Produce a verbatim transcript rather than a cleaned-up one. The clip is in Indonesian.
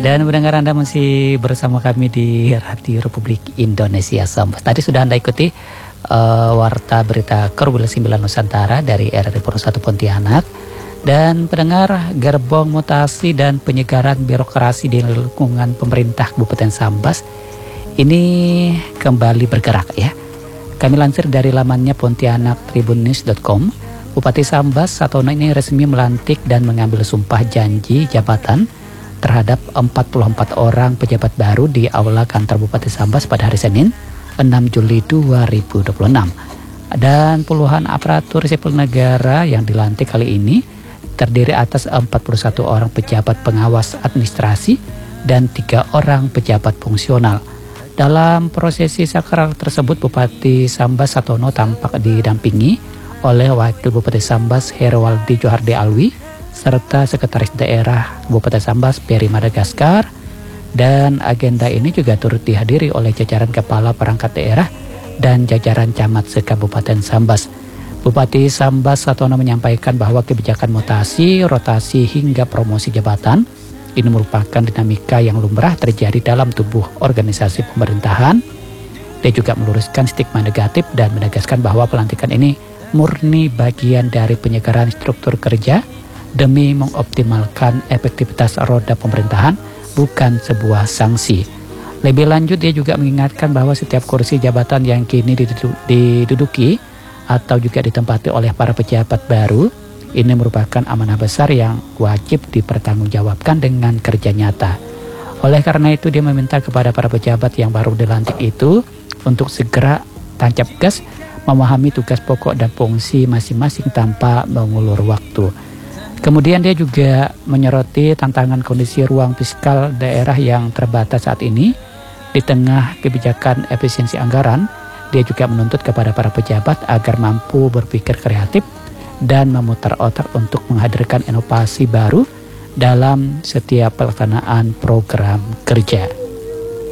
Dan mendengar Anda masih bersama kami di Radio Republik Indonesia Sambas. Tadi sudah Anda ikuti uh, warta berita Korwil sembilan Nusantara dari R R I Pro satu Pontianak. Dan pendengar, gerbong mutasi dan penyegaran birokrasi di lingkungan pemerintah Kabupaten Sambas ini kembali bergerak ya. Kami lansir dari lamannya pontianak tribun news dot com. Bupati Sambas Satono ini resmi melantik dan mengambil sumpah janji jabatan terhadap empat puluh empat orang pejabat baru di Aula Kantor Bupati Sambas pada hari Senin enam Juli dua ribu dua puluh enam. Dan puluhan aparatur sipil negara yang dilantik kali ini terdiri atas empat puluh satu orang pejabat pengawas administrasi dan tiga orang pejabat fungsional. Dalam prosesi sakral tersebut, Bupati Sambas Satono tampak didampingi oleh Wakil Bupati Sambas Herwaldi Johardi Alwi serta Sekretaris Daerah Bupati Sambas Peri Madagaskar. Dan agenda ini juga turut dihadiri oleh jajaran kepala perangkat daerah dan jajaran camat se-Kabupaten Sambas. Bupati Sambas Satono menyampaikan bahwa kebijakan mutasi, rotasi hingga promosi jabatan ini merupakan dinamika yang lumrah terjadi dalam tubuh organisasi pemerintahan. Dia juga meluruskan stigma negatif dan menegaskan bahwa pelantikan ini murni bagian dari penyegaran struktur kerja demi mengoptimalkan efektivitas roda pemerintahan, bukan sebuah sanksi. Lebih lanjut, dia juga mengingatkan bahwa setiap kursi jabatan yang kini diduduki atau juga ditempati oleh para pejabat baru ini merupakan amanah besar yang wajib dipertanggungjawabkan dengan kerja nyata. Oleh karena itu, dia meminta kepada para pejabat yang baru dilantik itu untuk segera tancap gas memahami tugas pokok dan fungsi masing-masing tanpa mengulur waktu. Kemudian dia juga menyoroti tantangan kondisi ruang fiskal daerah yang terbatas saat ini. Di tengah kebijakan efisiensi anggaran, dia juga menuntut kepada para pejabat agar mampu berpikir kreatif dan memutar otak untuk menghadirkan inovasi baru dalam setiap pelaksanaan program kerja.